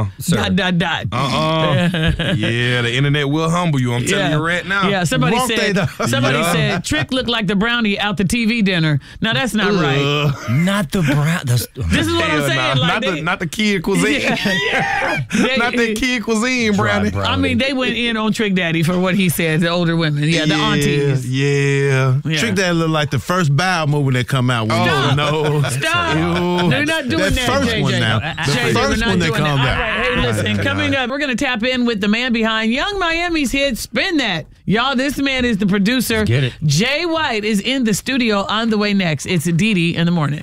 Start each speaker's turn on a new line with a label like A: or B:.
A: Yeah, the internet will humble you. I'm telling you right now.
B: Yeah, somebody said Trick looked like the brownie out the TV dinner. Now that's not right.
C: Not the brown.
B: This is what I'm saying. Like
A: not the kid cuisine. Not the kid cuisine, brownie.
B: I mean, they went in on Trick Daddy for what he said. The older women, the aunties.
A: Yeah.
D: Trick Daddy looked like the first Bow movie that come out.
B: Stop.
A: No.
B: Stop.
A: Ew.
B: They're not doing that,
D: first
B: JJ.
D: one now. The first one that comes out.
B: All right, hey, listen, coming up, we're going to tap in with the man behind Young Miami's hit, Spin That. Y'all, this man is the producer.
C: Get it.
B: Jay White is in the studio on the way next. It's Didi in the morning.